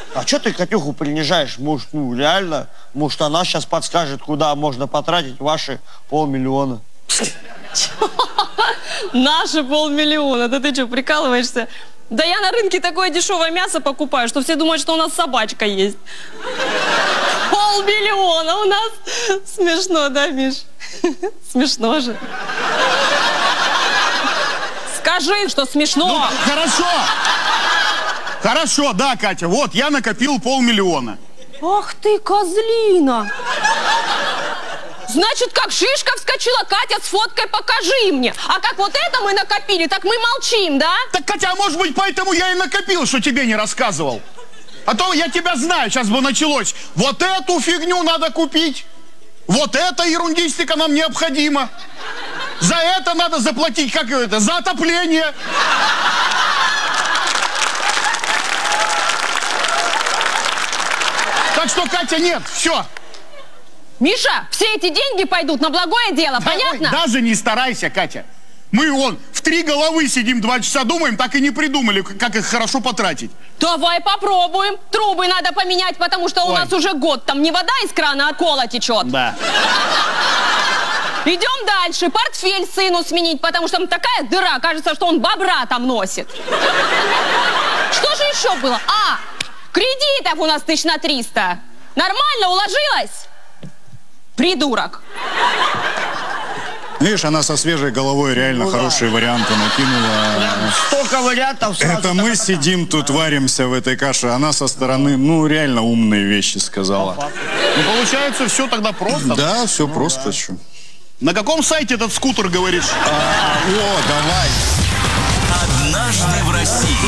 А что ты Катюху принижаешь? Может, ну реально, может она сейчас подскажет, куда можно потратить ваши 500 000. Наши 500 000. Да ты что, прикалываешься? Да я на рынке такое дешевое мясо покупаю, что все думают, что у нас собачка есть. 500 000 у нас. Смешно, да, Миш? Смешно же. Скажи, что смешно. Ну, хорошо. Хорошо, да, Катя. Вот, я накопил 500 000. Ах ты, козлина. Значит, как шишка вскочила, Катя, с фоткой покажи мне. А как вот это мы накопили, так мы молчим, да? Так, Катя, а может быть, поэтому я и накопил, что тебе не рассказывал? А то я тебя знаю, сейчас бы началось. Вот эту фигню надо купить. Вот эта ерундистика нам необходима. За это надо заплатить, как это, за отопление. Так что, Катя, нет, все. Миша, все эти деньги пойдут на благое дело, понятно? Ой, даже не старайся, Катя. Мы вон в 3 головы сидим, 2 часа думаем, так и не придумали, как их хорошо потратить. Давай попробуем. Трубы надо поменять, потому что у нас уже год там не вода из крана, а кола течет. Да. Идем дальше. Портфель сыну сменить, потому что там такая дыра, кажется, что он бобра там носит. Что же еще было? А, кредитов у нас 300 000. Нормально уложилась? Придурок. Видишь, она со свежей головой реально хорошие варианты накинула. Столько вариантов сразу. Это мы сидим тут, варимся в этой каше, она со стороны, ну, реально умные вещи сказала. Ну, получается, все тогда просто. Да, все просто. Что. На каком сайте этот скутер, говоришь? О, давай. Однажды в России.